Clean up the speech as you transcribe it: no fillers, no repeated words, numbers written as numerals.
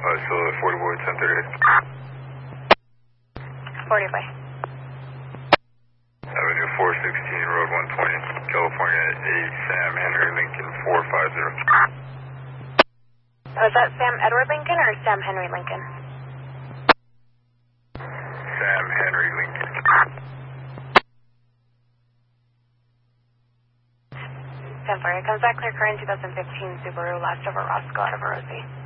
So 40 Boy 1038. 40 by. Avenue 416, Road 120, California 8, Sam Henry Lincoln 450. Was that Sam Edward Lincoln or Sam Henry Lincoln? Sam Henry Lincoln. 1040. Comes back clear current 2015 Subaru, last over Roscoe out of Rosie.